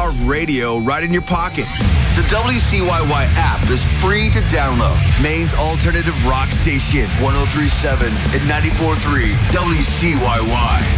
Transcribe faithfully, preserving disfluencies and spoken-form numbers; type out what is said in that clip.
hour of radio right in your pocket. The W C Y Y app is free to download. Maine's alternative rock station, one oh three point seven and ninety-four point three W C Y Y.